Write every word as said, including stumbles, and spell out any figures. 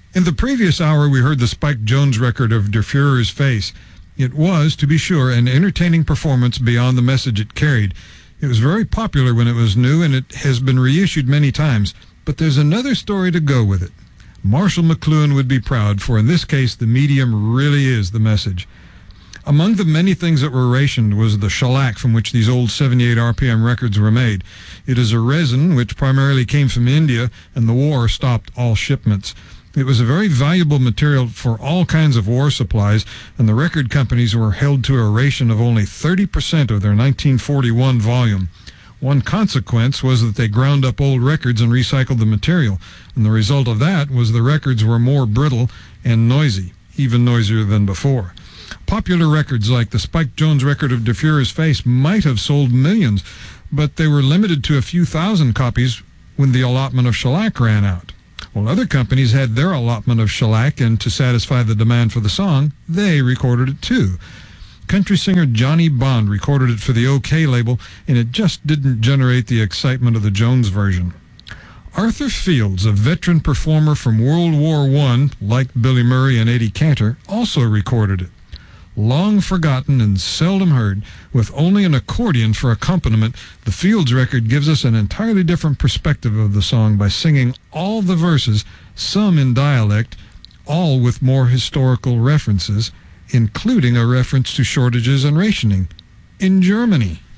In the previous hour, we heard the Spike Jones record of Der Fuhrer's Face. It was, to be sure, an entertaining performance beyond the message it carried. It was very popular when it was new, and it has been reissued many times. But there's another story to go with it. Marshall McLuhan would be proud, for in this case, the medium really is the message. Among the many things that were rationed was the shellac from which these old seventy-eight R P M records were made. It is a resin which primarily came from India, and the war stopped all shipments. It was a very valuable material for all kinds of war supplies, and the record companies were held to a ration of only thirty percent of their nineteen forty-one volume. One consequence was that they ground up old records and recycled the material, and the result of that was the records were more brittle and noisy, even noisier than before. Popular records like the Spike Jones record of Der Fuhrer's Face might have sold millions, but they were limited to a few thousand copies when the allotment of shellac ran out. While other companies had their allotment of shellac, and to satisfy the demand for the song, they recorded it too. Country singer Johnny Bond recorded it for the OK label, and it just didn't generate the excitement of the Jones version. Arthur Fields, a veteran performer from World War One, like Billy Murray and Eddie Cantor, also recorded it. Long forgotten and seldom heard, with only an accordion for accompaniment, the Fields record gives us an entirely different perspective of the song by singing all the verses, some in dialect, all with more historical references, including a reference to shortages and rationing in Germany.